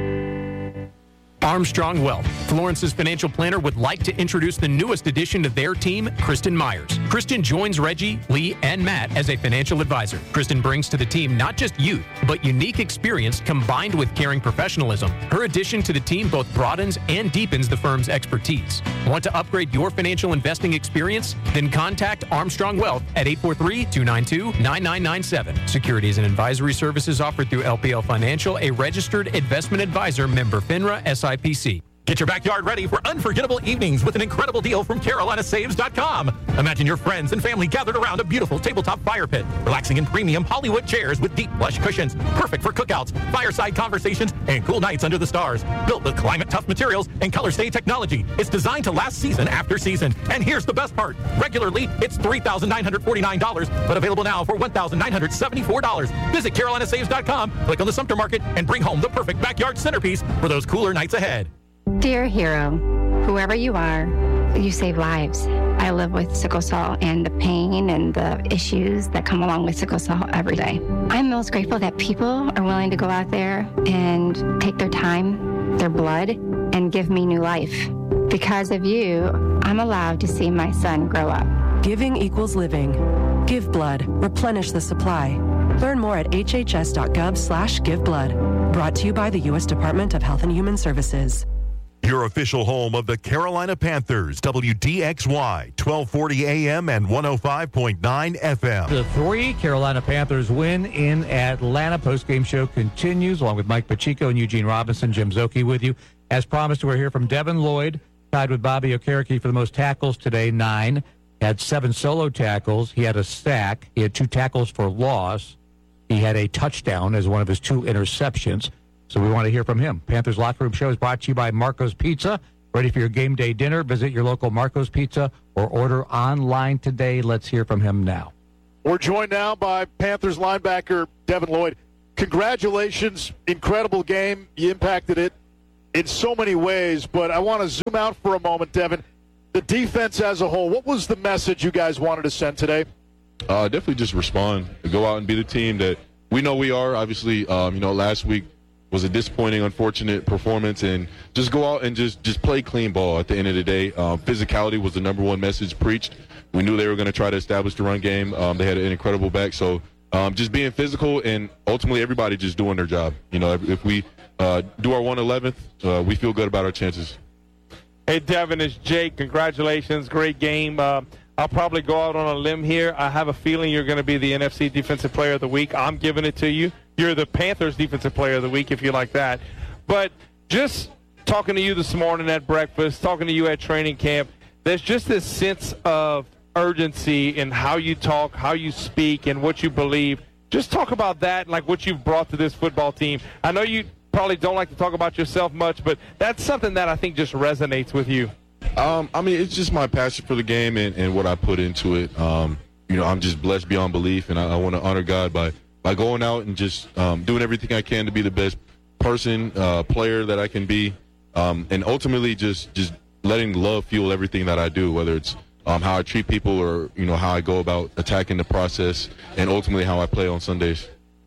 Armstrong Wealth. Florence's financial planner would like to introduce the newest addition to their team, Kristen Myers. Kristen joins Reggie, Lee, and Matt as a financial advisor. Kristen brings to the team not just youth, but unique experience combined with caring professionalism. Her addition to the team both broadens and deepens the firm's expertise. Want to upgrade your financial investing experience? Then contact Armstrong Wealth at eight four three, two nine two, nine nine nine seven. Securities and advisory services offered through L P L Financial, a registered investment advisor, member FINRA, S I P C. Get your backyard ready for unforgettable evenings with an incredible deal from Carolina Saves dot com. Imagine your friends and family gathered around a beautiful tabletop fire pit, relaxing in premium Hollywood chairs with deep plush cushions, perfect for cookouts, fireside conversations, and cool nights under the stars. Built with climate-tough materials and color-stay technology, it's designed to last season after season. And here's the best part. Regularly, it's three thousand nine hundred forty-nine dollars, but available now for one thousand nine hundred seventy-four dollars. Visit Carolina Saves dot com, click on the Sumter Market, and bring home the perfect backyard centerpiece for those cooler nights ahead. Dear hero, whoever you are, you save lives. I live with sickle cell and the pain and the issues that come along with sickle cell every day. I'm most grateful that people are willing to go out there and take their time, their blood, and give me new life. Because of you, I'm allowed to see my son grow up. Giving equals living. Give blood. Replenish the supply. Learn more at h h s dot gov slash give blood. Brought to you by the U S Department of Health and Human Services. Your official home of the Carolina Panthers, W D X Y, twelve forty A M and one oh five point nine F M. The three Carolina Panthers win in Atlanta. Post-game show continues along with Mike Pacheco and Eugene Robinson. Jim Szoke with you. As promised, we're here from Devin Lloyd, tied with Bobby Okereke for the most tackles today, nine. Had seven solo tackles. He had a sack. He had two tackles for loss. He had a touchdown as one of his two interceptions. So we want to hear from him. Panthers Locker Room Show is brought to you by Marco's Pizza. Ready for your game day dinner? Visit your local Marco's Pizza or order online today. Let's hear from him now. We're joined now by Panthers linebacker Devin Lloyd. Congratulations. Incredible game. You impacted it in so many ways, but I want to zoom out for a moment, Devin. The defense as a whole, what was the message you guys wanted to send today? Uh, definitely just respond. Go out and be the team that we know we are. Obviously, um, you know, last week was a disappointing, unfortunate performance, and just go out and just, just play clean ball at the end of the day. Um, physicality was the number one message preached. We knew they were going to try to establish the run game. Um, they had an incredible back, so um, just being physical and ultimately everybody just doing their job. You know, if, if we uh, do our one eleventh, uh, we feel good about our chances. Hey, Devin, it's Jake. Congratulations. Great game. Uh, I'll probably go out on a limb here. I have a feeling you're going to be the N F C Defensive Player of the Week. I'm giving it to you. You're the Panthers Defensive Player of the Week, if you like that. But just talking to you this morning at breakfast, talking to you at training camp, there's just this sense of urgency in how you talk, how you speak, and what you believe. Just talk about that, like what you've brought to this football team. I know you probably don't like to talk about yourself much, but that's something that I think just resonates with you. Um, I mean, it's just my passion for the game and, and what I put into it. Um, you know, I'm just blessed beyond belief, and I, I want to honor God by, by going out and just um, doing everything I can to be the best person, uh, player that I can be, um, and ultimately just, just letting love fuel everything that I do, whether it's um, how I treat people or, you know, how I go about attacking the process and ultimately how I play on Sundays.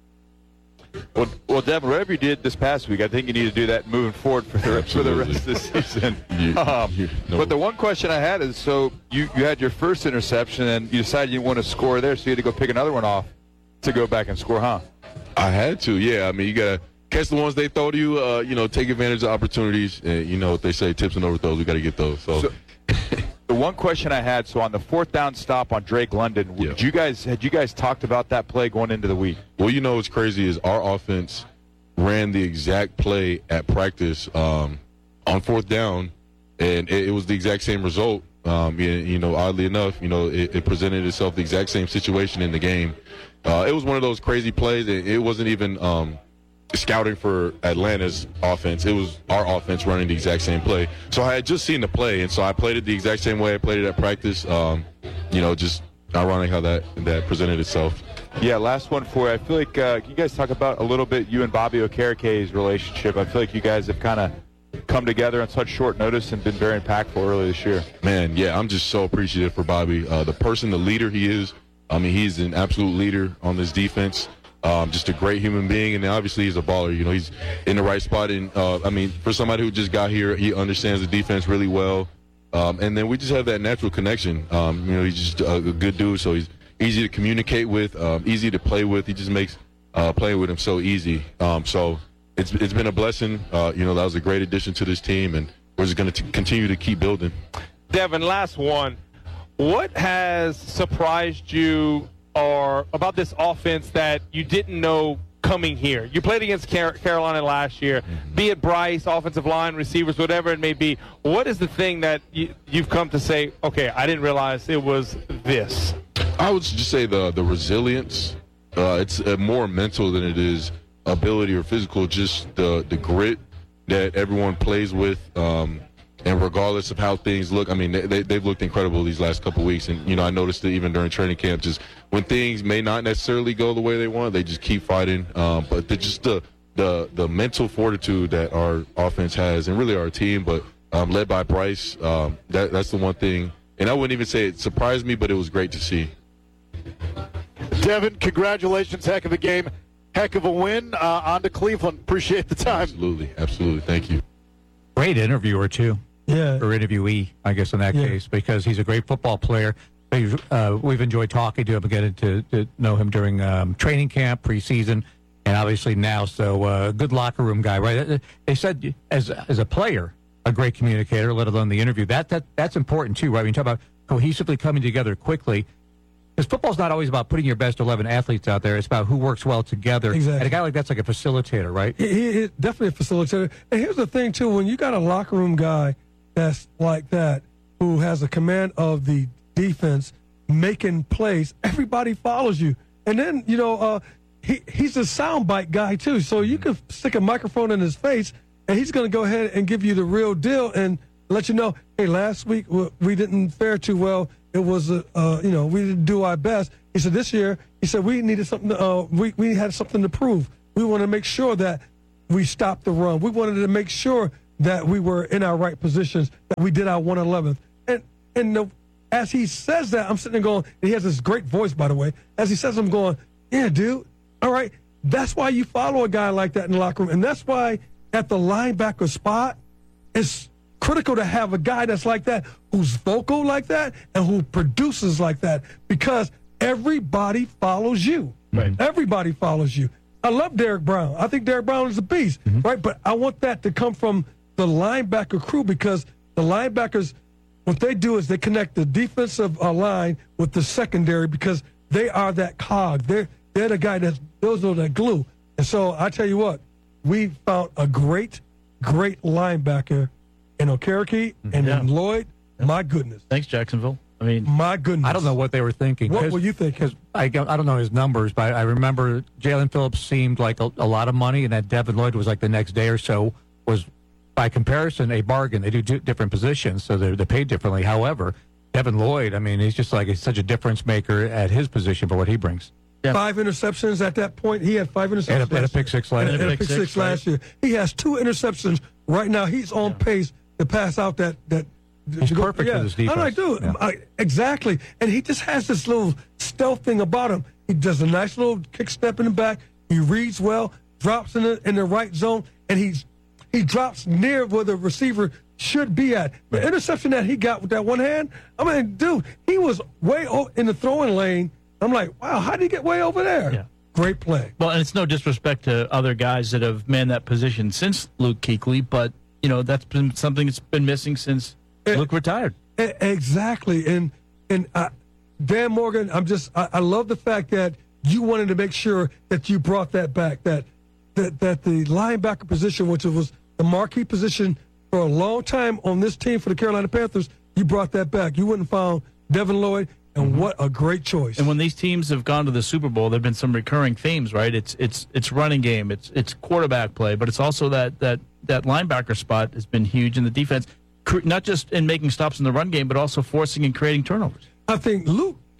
Well, well, Devin, whatever you did this past week, I think you need to do that moving forward for the, for the rest of the season. you, um, you, no. But the one question I had is, so you, you had your first interception, and you decided you want to score there, so you had to go pick another one off to go back and score, huh? I had to, yeah. I mean, you got to catch the ones they throw to you, uh, you know, take advantage of opportunities. And, you know, what they say, tips and overthrows, we got to get those. So. so the one question I had, so on the fourth down stop on Drake London, yeah. did you guys had you guys talked about that play going into the week? Well, you know what's crazy is our offense ran the exact play at practice um, on fourth down, and it, it was the exact same result. Um, you, you know, oddly enough, you know, it, it presented itself the exact same situation in the game. Uh, it was one of those crazy plays. It, it wasn't even um, scouting for Atlanta's offense. It was our offense running the exact same play. So I had just seen the play, and so I played it the exact same way I played it at practice. Um, you know, just ironic how that that presented itself. Yeah, last one for you. I feel like uh, can you guys talk about a little bit you and Bobby Okereke's relationship? I feel like you guys have kind of come together on such short notice and been very impactful early this year. Man, yeah, I'm just so appreciative for Bobby. Uh, the person, the leader he is. I mean, he's an absolute leader on this defense. Um, just a great human being, and obviously he's a baller. You know, he's in the right spot. And uh, I mean, for somebody who just got here, he understands the defense really well. Um, and then we just have that natural connection. Um, you know, he's just a, a good dude, so he's easy to communicate with, um, easy to play with. He just makes uh, playing with him so easy. Um, so it's it's been a blessing. Uh, you know, that was a great addition to this team, and we're just going to continue to keep building. Devin, last one. What has surprised you or about this offense that you didn't know coming here? You played against Car- Carolina last year. Mm-hmm. Be it Bryce, offensive line, receivers, whatever it may be. What is the thing that you, you've come to say, okay, I didn't realize it was this? I would just say the the resilience. Uh, it's uh, more mental than it is ability or physical. Just the the grit that everyone plays with, um, and regardless of how things look. I mean, they, they they've looked incredible these last couple of weeks, and you know I noticed it even during training camp. Just when things may not necessarily go the way they want, they just keep fighting. Um, but the, just the the the mental fortitude that our offense has, and really our team, but um, led by Bryce. Um, that that's the one thing. And I wouldn't even say it surprised me, but it was great to see. Devin, congratulations. Heck of a game. Heck of a win. Uh, on to Cleveland. Appreciate the time. Absolutely. Absolutely. Thank you. Great interviewer, too. Yeah. Or interviewee, I guess, in that yeah. case, because he's a great football player. We've, uh, we've enjoyed talking to him and getting to, to know him during um, training camp, preseason, and obviously now. So, uh, good locker room guy, right? They said as as a player, a great communicator, let alone the interview. That that That's important, too, right? When you talk about cohesively coming together quickly. Because football's not always about putting your best eleven athletes out there. It's about who works well together. Exactly. And a guy like that's like a facilitator, right? He, he, he's definitely a facilitator. And here's the thing, too. When you got a locker room guy that's like that, who has a command of the defense, making plays, everybody follows you. And then, you know, uh, he he's a soundbite guy, too. So you can stick a microphone in his face, and he's going to go ahead and give you the real deal and let you know, hey, last week we didn't fare too well. It was, uh, uh, you know, we didn't do our best. He said this year, he said we needed something. To, uh, we we had something to prove. We wanted to make sure that we stopped the run. We wanted to make sure that we were in our right positions. That we did our one eleventh. And and the, as he says that, I'm sitting there going. And he has this great voice, by the way. As he says, I'm going, yeah, dude. All right. That's why you follow a guy like that in the locker room, and that's why at the linebacker spot, it's critical to have a guy that's like that, who's vocal like that, and who produces like that, because everybody follows you. Right. Everybody follows you. I love Derek Brown. I think Derek Brown is a beast, mm-hmm. right? But I want that to come from the linebacker crew, because the linebackers, what they do is they connect the defensive uh, line with the secondary, because they are that cog. They're, they're the guy that's, those are the glue. And so I tell you what, we found a great, great linebacker in Okereke and yeah. in Lloyd. Yeah. My goodness. Thanks, Jacksonville. I mean, my goodness. I don't know what they were thinking. What were you thinking? Because I, I don't know his numbers, but I remember Jalen Phillips seemed like a, a lot of money, and that Devin Lloyd was like the next day or so was, by comparison, a bargain. They do d- different positions, so they're, they're paid differently. However, Devin Lloyd, I mean, he's just like he's such a difference maker at his position for what he brings. Yeah. Five interceptions at that point. He had five interceptions. And a, and a pick six last year. And a pick six last year. He has two interceptions right now. He's on yeah. pace to pass out that that. He's go, perfect yeah. for this defense. I'm like, dude, yeah. I, exactly. And he just has this little stealth thing about him. He does a nice little kick step in the back. He reads well, drops in the in the right zone, and he's he drops near where the receiver should be at. The yeah. interception that he got with that one hand, I mean, dude, he was way o- in the throwing lane. I'm like, wow, how did he get way over there? Yeah. Great play. Well, and it's no disrespect to other guys that have manned that position since Luke Kuechly, but, you know, that's been something that's been missing since it, Luke retired. It, exactly. And and uh, Dan Morgan, I'm just, I, I love the fact that you wanted to make sure that you brought that back, that that, that the linebacker position, which was the marquee position for a long time on this team for the Carolina Panthers, you brought that back. You wouldn't found Devin Lloyd. And mm-hmm. what a great choice! And when these teams have gone to the Super Bowl, there've been some recurring themes, right? It's it's it's running game, it's it's quarterback play, but it's also that that that linebacker spot has been huge in the defense, not just in making stops in the run game, but also forcing and creating turnovers. I think Luke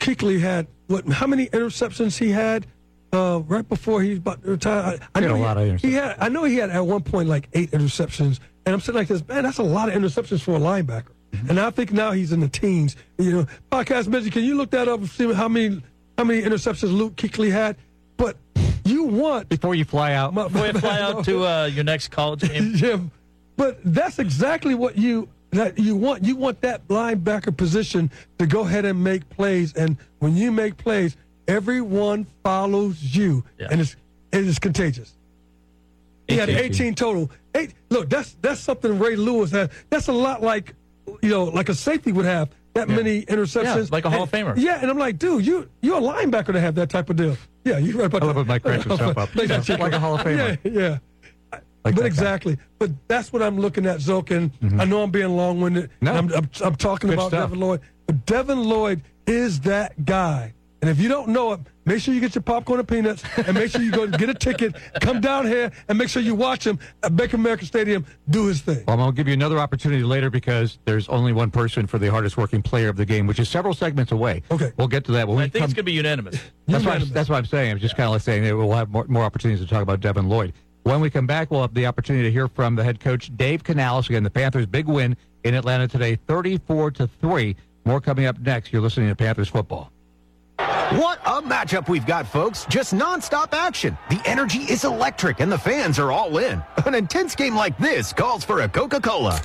Kuechly had, what, how many interceptions he had uh, right before he was about to retire? I, I He had know a lot of He had, I know he had at one point like eight interceptions. And I'm sitting like this, man, that's a lot of interceptions for a linebacker. Mm-hmm. And I think now he's in the teens. You know, podcast Mitchell, can you look that up and see how many how many interceptions Luke Kuechly had? But you want before you fly out, my, before you fly out to uh, your next college game. Yeah, but that's exactly what you that you want. You want that linebacker position to go ahead and make plays, and when you make plays, everyone follows you, yeah. and it's it is contagious. He had eighteen total. Eight. Look, that's that's something Ray Lewis had. That's a lot like, you know, like a safety would have that yeah. many interceptions. Yeah, like a Hall and, of Famer. Yeah, and I'm like, dude, you you're a linebacker to have that type of deal. Yeah, you're right about I that. love when Mike cracks himself up. Like, yeah, like a Hall of Famer. Yeah, yeah. Like but exactly. Guy. But that's what I'm looking at, Zook, and mm-hmm. I know I'm being long-winded. No, I'm, I'm, I'm talking Good about stuff. Devin Lloyd. But Devin Lloyd is that guy. And if you don't know it, make sure you get your popcorn and peanuts, and make sure you go and get a ticket, come down here, and make sure you watch him at Bank of America Stadium do his thing. Well, I'm going to give you another opportunity later because there's only one person for the hardest working player of the game, which is several segments away. Okay. We'll get to that. When I we think come, it's going to be unanimous. That's, What I'm, that's what I'm saying. I'm just kind of like saying that we'll have more, more opportunities to talk about Devin Lloyd. When we come back, we'll have the opportunity to hear from the head coach, Dave Canales. Again, the Panthers' big win in Atlanta today, thirty-four to three. More coming up next. You're listening to Panthers football. What a matchup we've got, folks. Just nonstop action. The energy is electric, and the fans are all in. An intense game like this calls for a Coca-Cola.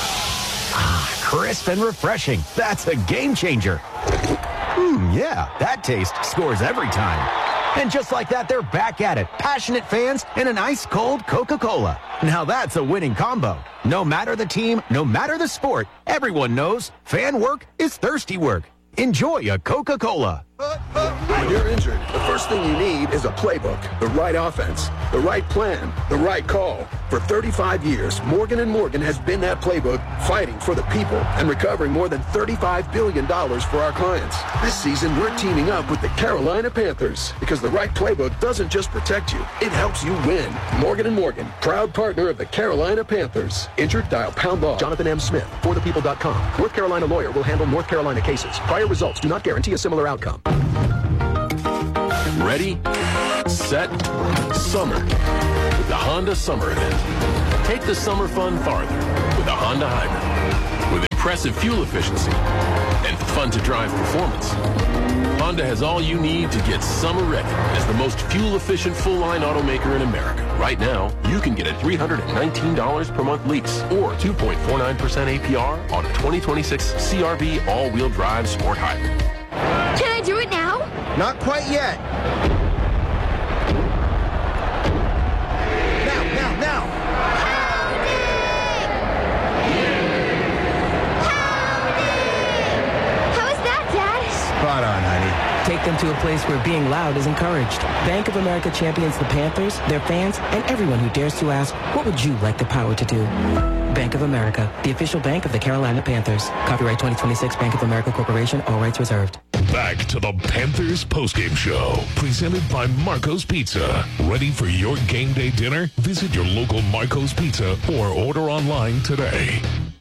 Ah, crisp and refreshing. That's a game changer. Hmm, yeah, that taste scores every time. And just like that, they're back at it. Passionate fans and an ice-cold Coca-Cola. Now that's a winning combo. No matter the team, no matter the sport, everyone knows fan work is thirsty work. Enjoy a Coca-Cola. When you're injured, the first thing you need is a playbook, the right offense, the right plan, the right call. For thirty-five years, Morgan and Morgan has been that playbook, fighting for the people and recovering more than thirty-five billion dollars for our clients. This season, we're teaming up with the Carolina Panthers because the right playbook doesn't just protect you, it helps you win. Morgan and Morgan, proud partner of the Carolina Panthers. Injured, dial pound law. Jonathan M. Smith, for the people dot com. North Carolina lawyer will handle North Carolina cases. Prior results do not guarantee a similar outcome. Ready, set, summer with the Honda Summer Event. Take the summer fun farther with a Honda Hybrid. With impressive fuel efficiency and fun-to-drive performance, Honda has all you need to get summer ready as the most fuel-efficient full-line automaker in America. Right now, you can get a three hundred nineteen dollars per month lease or two point four nine percent A P R on a twenty twenty-six C R V all-wheel drive sport hybrid. Can I do it now? Not quite yet. Now, now, now. How is that, Dad? Spot on, honey. Take them to a place where being loud is encouraged. Bank of America champions the Panthers, their fans, and everyone who dares to ask, what would you like the power to do? Bank of America, the official bank of the Carolina Panthers. Copyright twenty twenty-six Bank of America Corporation, all rights reserved. Back to the Panthers postgame show, presented by Marco's Pizza. Ready for your game day dinner? Visit your local Marco's Pizza or order online today.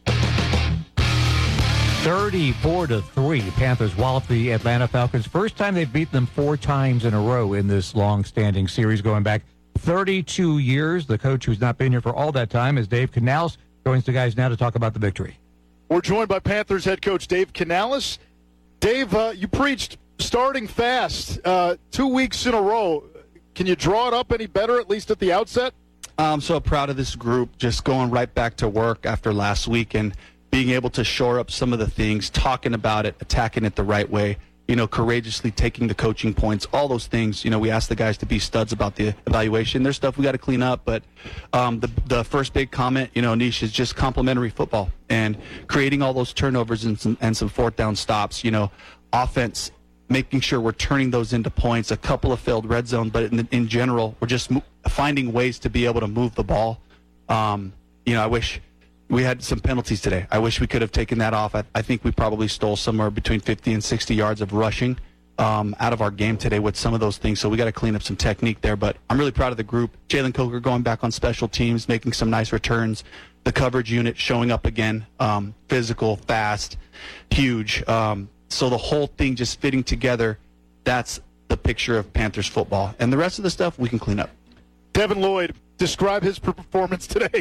thirty-four to three, Panthers wallop the Atlanta Falcons. First time they've beaten them four times in a row in this long-standing series going back thirty-two years. The coach who's not been here for all that time is Dave Canales. Joins the guys now to talk about the victory. We're joined by Panthers head coach Dave Canales. Dave, uh, you preached starting fast uh, two weeks in a row. Can you draw it up any better, at least at the outset? I'm so proud of this group, just going right back to work after last week and being able to shore up some of the things, talking about it, attacking it the right way, you know, courageously taking the coaching points, all those things. You know, we asked the guys to be studs about the evaluation. There's stuff we got to clean up, but um, the the first big comment, you know, Nish, is just complimentary football and creating all those turnovers and some, and some fourth down stops, you know, offense, making sure we're turning those into points, a couple of failed red zone, but in, in general, we're just mo- finding ways to be able to move the ball. Um, you know, I wish we had some penalties today. I wish we could have taken that off. I, I think we probably stole somewhere between fifty and sixty yards of rushing um, out of our game today with some of those things. So we got to clean up some technique there. But I'm really proud of the group. Jalen Coker going back on special teams, making some nice returns. The coverage unit showing up again, um, physical, fast, huge. Um, so the whole thing just fitting together, that's the picture of Panthers football. And the rest of the stuff we can clean up. Devin Lloyd, describe his performance today.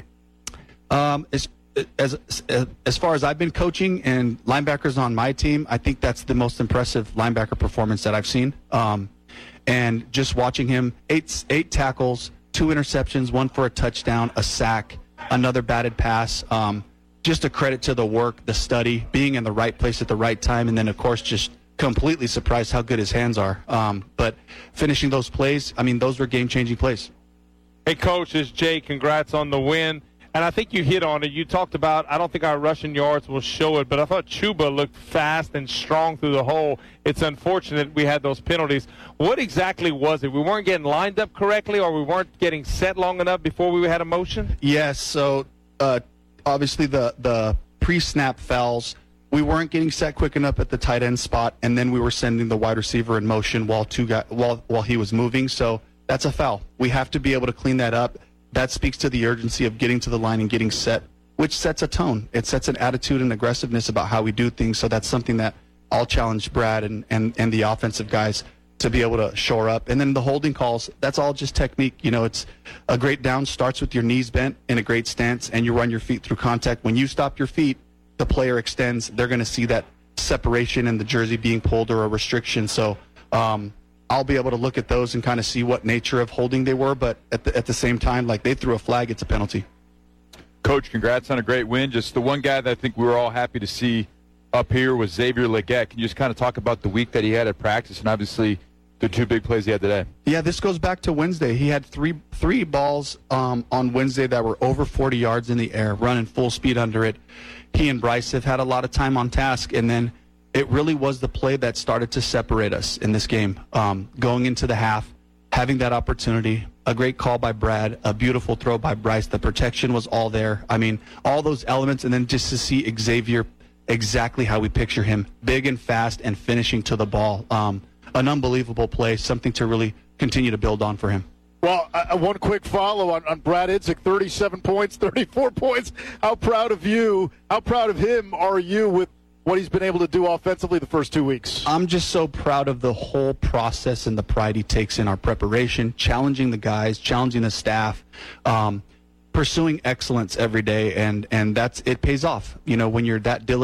Um, as, as as far as I've been coaching and linebackers on my team, I think that's the most impressive linebacker performance that I've seen. Um, and just watching him, eight eight tackles, two interceptions, one for a touchdown, a sack, another batted pass. Um, just a credit to the work, the study, being in the right place at the right time, and then, of course, just completely surprised how good his hands are. Um, but finishing those plays, I mean, those were game-changing plays. Hey, Coach, it's Jay. Congrats on the win. And I think you hit on it. You talked about, I don't think our rushing yards will show it, but I thought Chuba looked fast and strong through the hole. It's unfortunate we had those penalties. What exactly was it? We weren't getting lined up correctly, or we weren't getting set long enough before we had a motion? Yes, so uh, obviously the, the pre-snap fouls, we weren't getting set quick enough at the tight end spot, and then we were sending the wide receiver in motion while, two guy, while, while he was moving. So that's a foul. We have to be able to clean that up. That speaks to the urgency of getting to the line and getting set, which sets a tone. It sets an attitude and aggressiveness about how we do things. So that's something that I'll challenge Brad and, and, and the offensive guys to be able to shore up. And then the holding calls, that's all just technique. You know, it's a great down starts with your knees bent in a great stance, and you run your feet through contact. When you stop your feet, the player extends. They're going to see that separation and the jersey being pulled or a restriction. So um, I'll be able to look at those and kind of see what nature of holding they were, but at the, at the same time, like, they threw a flag, it's a penalty. Coach, congrats on a great win. Just the one guy that I think we were all happy to see up here was Xavier Legette. Can you just kind of talk about the week that he had at practice and obviously the two big plays he had today? Yeah, this goes back to Wednesday. He had three three balls um, on Wednesday that were over forty yards in the air, running full speed under it. He and Bryce have had a lot of time on task, and then it really was the play that started to separate us in this game. Um, going into the half, having that opportunity, a great call by Brad, a beautiful throw by Bryce. The protection was all there. I mean, all those elements, and then just to see Xavier exactly how we picture him, big and fast and finishing to the ball. Um, an unbelievable play, something to really continue to build on for him. Well, uh, one quick follow on, on Brad Idzik, thirty-seven points, thirty-four points. How proud of you, how proud of him are you with what he's been able to do offensively the first two weeks? I'm just so proud of the whole process and the pride he takes in our preparation, challenging the guys, challenging the staff, um, pursuing excellence every day, and, and that's it pays off. You know, when you're that diligent.